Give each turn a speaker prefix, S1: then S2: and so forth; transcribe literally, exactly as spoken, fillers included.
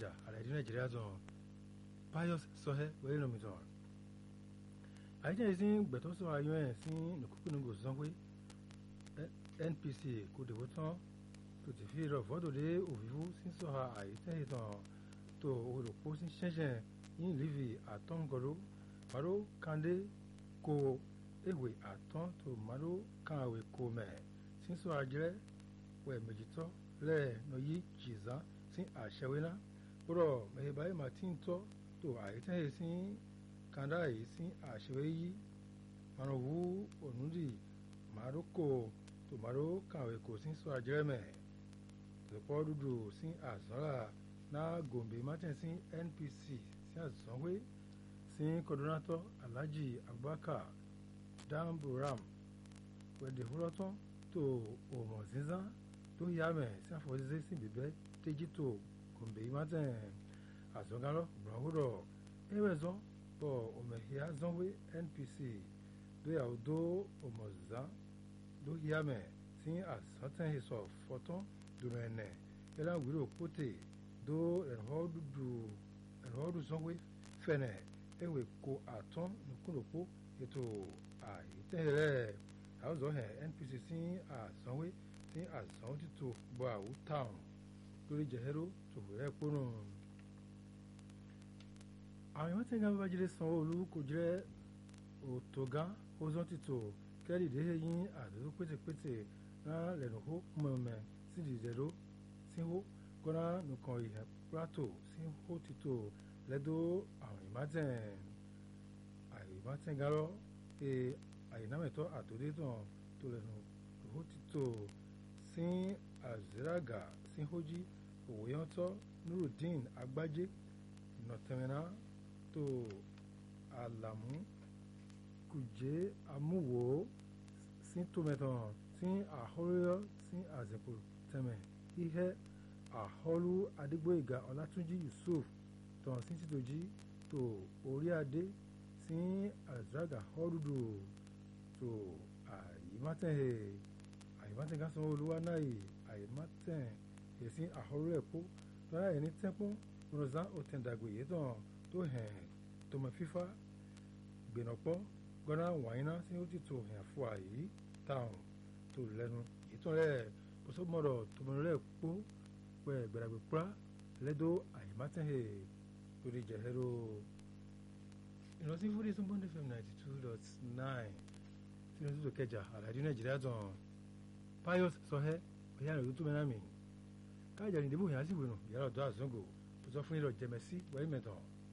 S1: kẹjà àlàyé nàìjíríà tán pius sọhẹ wẹ́rẹ́ nà mí tán àyíjẹ́ sí gbẹ̀tọ́ sọ ayọ́ ẹ̀ sí nìkúkúnugò sọ pé npc kò dìbò tán tó ti fi rọ̀ fọ́tò dé òfìfú sí sọ àyíjẹ́ ìtàn tó olùkó sí ṣẹ́ṣẹ́ yín lìvì àtọ́ngọ̀rọ̀ màdó kàndé kò ewé àtọ́n tó màdó kàwé kò mẹ́ sí sọ àjẹrẹ́ wẹ̀ méjìtọ́ lẹ́ẹ̀ nọ yí jìzá sí àṣẹwéná bọ́dọ̀ mẹ́hìbáyé màtí ń tọ́ tó àyíjẹ́ sí kanda yìí sí àṣewé yìí màrúwú ònúdì màrúkò tòmárò kàwé kò sí sọ àjẹrẹmẹ lọ́pọ̀ dúdú sí àzọ́ra náà gòmbè mátẹ̀ sí npc sí àzọ́wé sí kọ́dúnátọ́ alhaji abubakar damburam wẹ̀dẹ̀húrọ́tọ́ tó òmò zínzán tó yàmẹ̀ sí àfọwọ́síṣẹ́ sí bíbẹ́ tẹ́jí tó gòmbè mátẹ̀ àzọ́gárọ́ gbọ̀nwúrọ̀ ẹ̀wẹ̀zọ́ bọ omehia zɔnwe npc doyawo do omoza do hiame si asɔtɛn hisɔ fɔtɔn domɛnɛ yɛlɛ wiro kote do ɛrɔdudu ɛrɔdu zɔnwe fɛnɛ ewe ko atɔn nukunoko eto ayitɛyɛlɛ awuzɔ hɛ npc si azɔnwe si azɔn tito bɔ awu town lórí jẹhẹrọ tòwúrẹ kpọnù. àwọn ìwọ́n tí ń gbàgbọ́ bájílẹ̀ sanwó-olu kò jẹ́ òtògá ozọ́n títò kẹ́rì dé yín àdúró pétépété náà lẹ́nu hó mọ̀ọ́mẹ́ sí dìdẹ̀rọ sí hó kọ́nà nìkan ìhẹ́ pátó sí hó títò lẹ́dọ̀ àwọn ìmátẹ̀ àìmátẹ̀ gárọ́ ẹ àyìnámẹ̀tọ́ àtòdé tán tó lẹ́nu hó títò sí àzẹ́ràgà sí hójí òwòyántọ́ nurudeen agbájé nọ̀tẹ̀mẹ́ná tó àlàmú kùjẹ́ amúwò sí tòmẹ̀tàn sí àhọ́rẹ́yọ́ sí àzẹ̀kù tẹ̀mẹ̀ ihe àhọ́lú adégbòyìgá ọlátúnjí yusuf tàn sí títòjí tó orí adé sí àzàgà họ́dúdú tó àyímátẹ̀ àyímátẹ̀ gásán olúwa náà àyímátẹ̀ èsì àhọ́rẹ́ ẹ̀kọ́ tọ́lá ẹ̀ ní tẹ́kún rọ̀zá òtẹ̀dàgbò yìí tàn tó hẹ̀ tọmọ fífa gbẹ̀nàpọ̀ gbọ́dọ̀ wàyínà sí ó ti tó hẹ̀ fún àyí táwọn tó lẹ́nu yìí tán rẹ̀ bọ́sọ̀mọ́dọ̀ tọmọdé rẹ̀ kó pẹ̀ gbẹ̀dàgbè pra lẹ́dọ̀ àyímátẹ̀hẹ̀ lórí jẹ̀hẹ́rọ. ìrántí fúdí tó ń bọ́ ní fm ninety two dot nine tí wọ́n ti tó kẹjà àlàyé nàìjíríà tán pius sọhẹ́ ọ̀yá rẹ̀ tó tó mẹ́rin mi káàjà ní ìdìbò yẹn á sì wẹ̀nù yàrá ọ̀dọ́ àzọ́ngò tó sọ fún ìrọ̀ jẹ̀mẹ́sí wẹ́ẹ́ mẹ́tàn.